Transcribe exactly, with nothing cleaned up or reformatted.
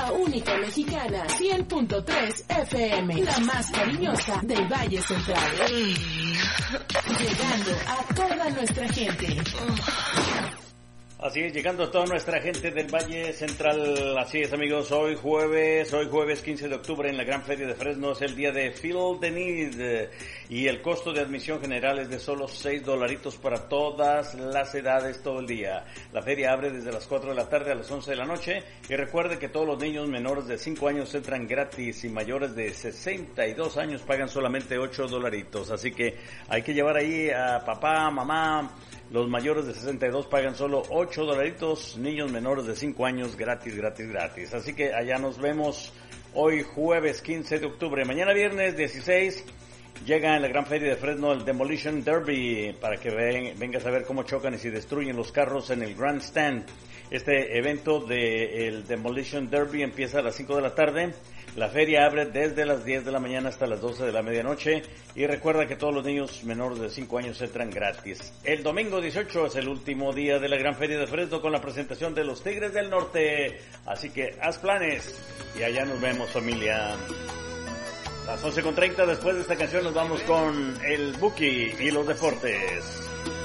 la única mexicana, cien punto tres F M, la más cariñosa del Valle Central. Llegando a toda nuestra gente. Así es, llegando a toda nuestra gente del Valle Central. Así es, amigos, hoy jueves, hoy jueves quince de octubre en la Gran Feria de Fresno es el día de Feel the Need y el costo de admisión general es de solo seis dolaritos para todas las edades todo el día. La feria abre desde las cuatro de la tarde a las once de la noche y recuerde que todos los niños menores de cinco años entran gratis y mayores de sesenta y dos años pagan solamente ocho dolaritos. Así que hay que llevar ahí a papá, mamá. Los mayores de sesenta y dos pagan solo ocho dolaritos, niños menores de cinco años gratis, gratis, gratis. Así que allá nos vemos hoy jueves quince de octubre. Mañana viernes dieciséis llega en la Gran Feria de Fresno el Demolition Derby para que ven, vengas a ver cómo chocan y se destruyen los carros en el Grandstand. Este evento del Demolition Derby empieza a las cinco de la tarde. La feria abre desde las diez de la mañana hasta las doce de la medianoche y recuerda que todos los niños menores de cinco años entran gratis. El domingo dieciocho es el último día de la Gran Feria de Fresno con la presentación de los Tigres del Norte. Así que haz planes y allá nos vemos, familia. Las once con treinta, después de esta canción nos vamos con el Buki y los deportes.